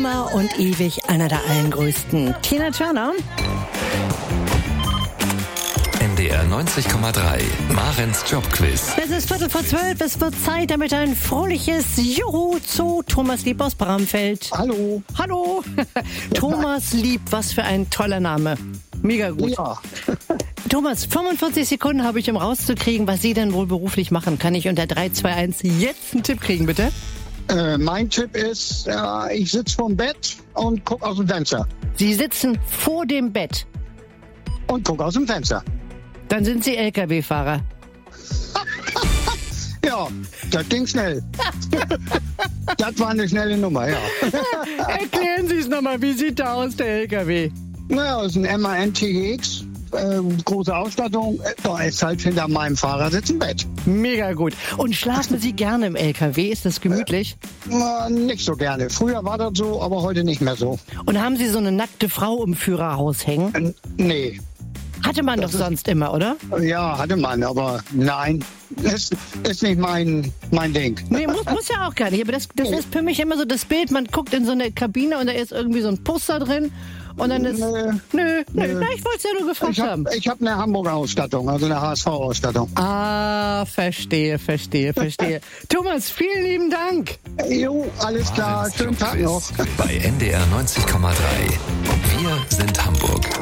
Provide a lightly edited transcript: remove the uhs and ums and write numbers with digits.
immer und ewig einer der allen Tina Turner. NDR 90,3, Marens Jobquiz. Es ist 11:45, es wird Zeit, damit ein fröhliches Juhu zu Thomas Lieb aus Bramfeld. Hallo. Hallo. Thomas Lieb, was für ein toller Name. Mega gut. Ja. Thomas, 45 Sekunden habe ich, um rauszukriegen, was Sie denn wohl beruflich machen. Kann ich unter 3, 2, 1 jetzt einen Tipp kriegen, bitte? Mein Tipp ist, ich sitze vorm Bett und gucke aus dem Fenster. Sie sitzen vor dem Bett. Und gucke aus dem Fenster. Dann sind Sie LKW-Fahrer. Ja, das ging schnell. Das war eine schnelle Nummer, ja. Erklären Sie es nochmal, wie sieht da aus, der LKW? Naja, das ist ein MAN TGX. Große Ausstattung. Da ist halt hinter meinem Fahrersitz ein Bett. Mega gut. Und schlafen Sie gerne im LKW? Ist das gemütlich? Nicht so gerne. Früher war das so, aber heute nicht mehr so. Und haben Sie so eine nackte Frau im Führerhaus hängen? Nee. Hatte man doch sonst immer, oder? Ja, hatte man, aber nein. Ist nicht mein Ding. Nee, muss ja auch gar nicht. Aber das ist für mich immer so das Bild, man guckt in so eine Kabine und da ist irgendwie so ein Poster drin. Und dann ist... Nö. Na, ich wollte es ja nur gefragt haben. Ich habe eine Hamburger Ausstattung, also eine HSV-Ausstattung. Ah, verstehe. Thomas, vielen lieben Dank. Jo, alles klar. Schönen Tag noch. Bei NDR 90,3. Wir sind Hamburg.